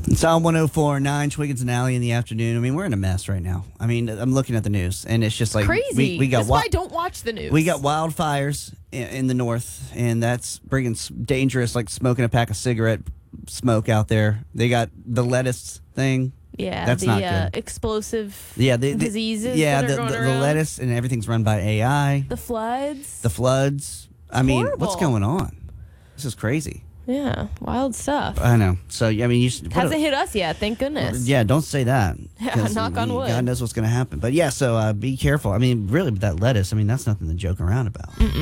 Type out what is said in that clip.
It's on 104.9 Twiggins and Alley in the afternoon. I mean, we're in a mess right now. I mean, I'm looking at the news, and it's just like Crazy. We got That's why I don't watch the news. we got wildfires in the north, and that's bringing dangerous, like smoking a pack of cigarette smoke out there. They got the lettuce thing. Yeah, that's not good. Explosive the diseases that are going the around. lettuce and everything's run by AI. The floods. The floods. I mean, what's horrible. going on? This is crazy. Yeah, wild stuff. I know. So I mean, Hasn't hit us yet, thank goodness. Yeah, don't say that. Yeah, 'Cause, knock on wood. God knows what's going to happen. But yeah, so be careful. I mean, really, with that lettuce, I mean, that's nothing to joke around about.